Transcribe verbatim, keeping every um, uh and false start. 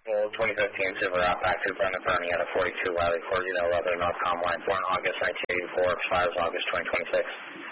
Well, twenty fifteen Silver Outback to Brendan Bernie at a forty-two Wiley Cordial, Leather, North Com line, born August nineteen eighty-four, expires August twenty twenty-six.